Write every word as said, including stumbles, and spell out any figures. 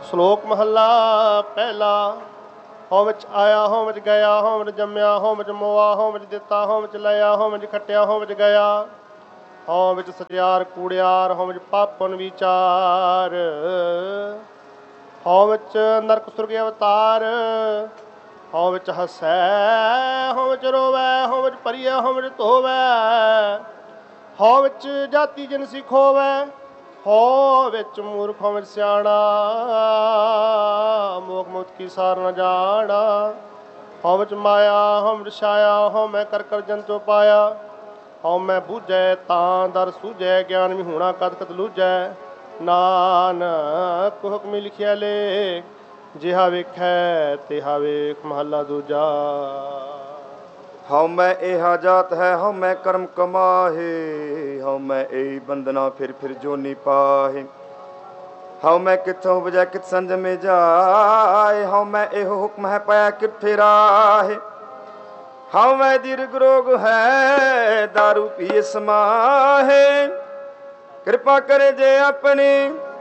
ਸ਼ਲੋਕ ਮਹੱਲਾ ਪਹਿਲਾ। ਹਉ ਵਿੱਚ ਆਇਆ ਹਉ ਵਿੱਚ ਗਿਆ, ਹਉ ਵਿੱਚ ਜੰਮਿਆ ਹਉ ਵਿੱਚ ਮੋਆ, ਹਉ ਵਿੱਚ ਦਿੱਤਾ ਹਉ ਵਿੱਚ ਲਿਆ, ਹਉ ਵਿੱਚ ਖੱਟਿਆ ਹਉ ਵਿੱਚ ਗਿਆ, ਹਉ ਵਿੱਚ ਸਚਿਆਰ ਕੂੜਿਆਰ, ਹਉ ਵਿੱਚ ਪਾਪਨ ਵਿਚਾਰ, ਹਉ ਵਿੱਚ ਨਰਕ ਸੁਰਗ ਅਵਤਾਰ, ਹਉ ਵਿੱਚ ਹਸੈ ਹਉ ਵਿੱਚ ਰੋਵੈ, ਹਉ ਵਿੱਚ ਭਰੀਐ ਹਉ ਵਿੱਚ ਧੋਵੈ, ਹਉ ਵਿੱਚ ਜਾਤੀ ਜਿਨਸੀ ਖੋਵੈ, ਹਉ ਵਿੱਚ ਮੂਰਖ ਹਉ ਵਿੱਚ ਸਿਆਣਾ, ਮੋਖ ਮੁਕਤ ਕੀ ਸਾਰ ਨ ਜਾਣਾ, ਹਉ ਵਿੱਚ ਮਾਇਆ ਹਉ ਵਿੱਚ ਛਾਇਆ, ਹਉ ਮੈਂ ਕਰ ਕਰ ਜੰਤੁ ਪਾਇਆ, ਹਉ ਮੈਂ ਬੂਝੈ ਤਾਂ ਦਰ ਸੂਝੈ, ਗਿਆਨ ਵਿਹੂਣਾ ਕਦ ਕਦ ਲੂਝੈ, ਨਾਨਕ ਹੁਕਮੀ ਲਿਖਿਆ ਲੇਖ, ਜਿਹਾ ਵੇਖੈ ਤਿਹਾ ਵੇਖ। ਮਹੱਲਾ ਦੂਜਾ। ਹਉ ਮੈਂ ਇਹਾ ਜਾਤ ਹੈ, ਹਉ ਮੈਂ ਕਰਮ ਕਮਾਹੇ, ਹਉ ਮੈਂ ਇਹੀ ਬੰਦਨਾ ਫਿਰ ਫਿਰ ਜੋਨੀ ਪਾਹੇ, ਹਉ ਮੈਂ ਕਿੱਥੋਂ ਉਪਜੈ ਕਿਤ ਸੰਜਮੇ ਜਾਏ, ਹਉ ਮੈਂ ਇਹੋ ਹੁਕਮ ਹੈ ਪਾਇਆ ਕਿਤ ਫਿਰਾਹੇ, ਹਉ ਮੈਂ ਦੀਰਘ ਰੋਗ ਹੈ ਦਾਰੂ ਪੀਏ ਸਮਾਹੇ, ਕਿਰਪਾ ਕਰੇ ਜੇ ਆਪਣੀ